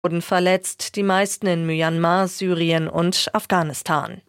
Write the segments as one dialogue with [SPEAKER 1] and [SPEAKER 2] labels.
[SPEAKER 1] wurden verletzt, die meisten in Myanmar, Syrien und Afghanistan.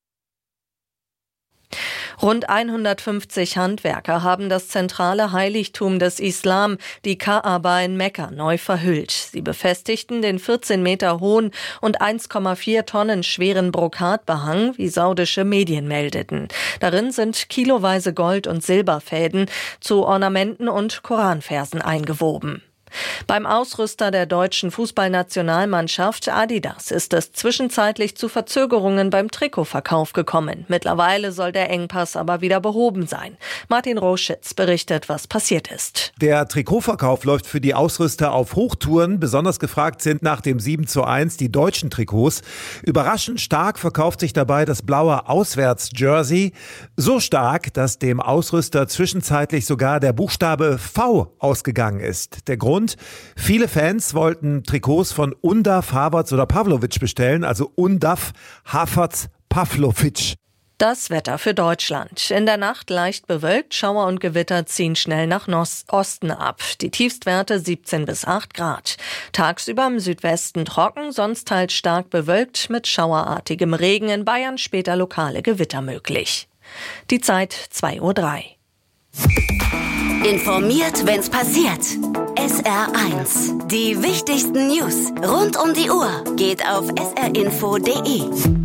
[SPEAKER 1] Rund 150 Handwerker haben das zentrale Heiligtum des Islam, die Kaaba in Mekka, neu verhüllt. Sie befestigten den 14 Meter hohen und 1,4 Tonnen schweren Brokatbehang, wie saudische Medien meldeten. Darin sind kiloweise Gold- und Silberfäden zu Ornamenten und Koranversen eingewoben. Beim Ausrüster der deutschen Fußballnationalmannschaft Adidas ist es zwischenzeitlich zu Verzögerungen beim Trikotverkauf gekommen. Mittlerweile soll der Engpass aber wieder behoben sein. Martin Roschitz berichtet, was passiert ist.
[SPEAKER 2] Der Trikotverkauf läuft für die Ausrüster auf Hochtouren. Besonders gefragt sind nach dem 7:1 die deutschen Trikots. Überraschend stark verkauft sich dabei das blaue Auswärts-Jersey. So stark, dass dem Ausrüster zwischenzeitlich sogar der Buchstabe V ausgegangen ist. Der Grund: viele Fans wollten Trikots von Undaf, Havertz oder Pavlovic bestellen, also Undaf, Havertz, Pavlovic.
[SPEAKER 1] Das Wetter für Deutschland. In der Nacht leicht bewölkt, Schauer und Gewitter ziehen schnell nach Osten ab. Die Tiefstwerte 17 bis 8 Grad. Tagsüber im Südwesten trocken, sonst teils stark bewölkt mit schauerartigem Regen. In Bayern später lokale Gewitter möglich. Die Zeit 2:03 Uhr.
[SPEAKER 3] Informiert, wenn's passiert. SR1. Die wichtigsten News rund um die Uhr geht auf srinfo.de.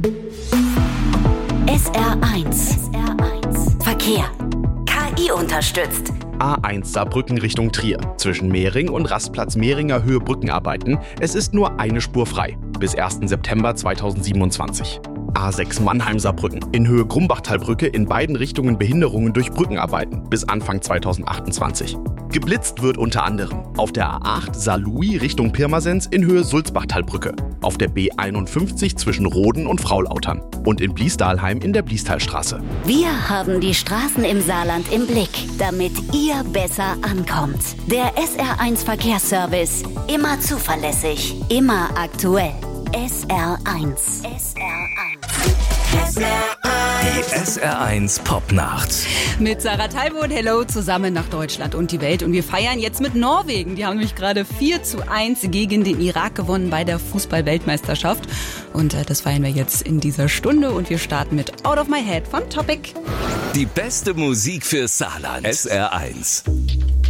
[SPEAKER 3] SR1. Verkehr. KI unterstützt.
[SPEAKER 4] A1 Saarbrücken Richtung Trier. Zwischen Mehring und Rastplatz Mehringer Höhe Brückenarbeiten. Es ist nur eine Spur frei. Bis 1. September 2027. A6 Mannheim-Saarbrücken. In Höhe Grumbachtalbrücke in beiden Richtungen Behinderungen durch Brückenarbeiten. Bis Anfang 2028. Geblitzt wird unter anderem auf der A8 Saarlouis Richtung Pirmasens in Höhe Sulzbachtalbrücke. Auf der B51 zwischen Roden und Fraulautern. Und in Bliesdahlheim in der Bliestalstraße.
[SPEAKER 3] Wir haben die Straßen im Saarland im Blick, damit ihr besser ankommt. Der SR1 Verkehrsservice. Immer zuverlässig, immer aktuell. SR1.
[SPEAKER 5] Die SR1 Popnacht.
[SPEAKER 6] Mit Sarah Talbot, hello, zusammen nach Deutschland und die Welt. Und wir feiern jetzt mit Norwegen. Die haben nämlich gerade 4:1 gegen den Irak gewonnen bei der Fußball-Weltmeisterschaft. Und das feiern wir jetzt in dieser Stunde. Und wir starten mit Out of My Head von Topic.
[SPEAKER 5] Die beste Musik für Saarland. SR1.